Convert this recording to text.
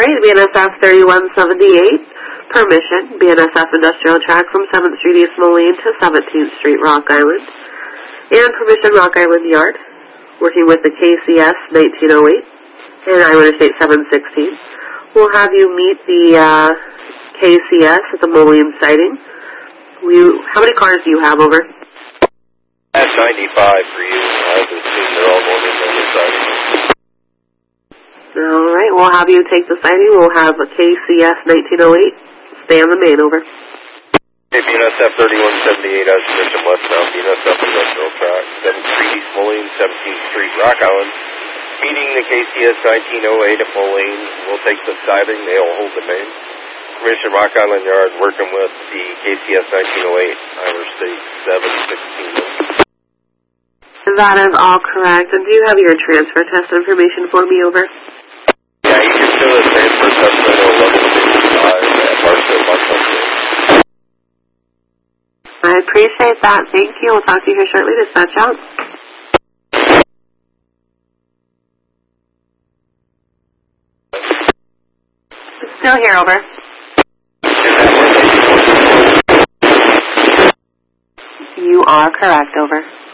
right, BNSF 3178, permission, BNSF Industrial Track from 7th Street East Moline to 17th Street Rock Island, and permission Rock Island Yard, working with the KCS 1908 and Iowa Interstate 716. We'll have you meet the KCS at the Moline sighting. How many cars do you have, over? That's 95 for you. I would assume they're all going in on the sighting. All right, we'll have you take the sighting. We'll have a KCS 1908. Stay on the main, over. Okay, BNSF 3178 has permission westbound BNSF Industrial Track, 7th Street East Moline, 17th Street Rock Island. Meeting the KCS 1908 at Moline. We'll take the sighting. They'll hold the main. Permission Rock Island Yard, working with the KCS 1908, Iowa State 716. That is all correct. And do you have your transfer test information for me, over? Yeah, you can show the transfer test at 1155 at Marshall. I appreciate that. Thank you. We'll talk to you here shortly. Dispatch out. Still here, over. You are correct, over.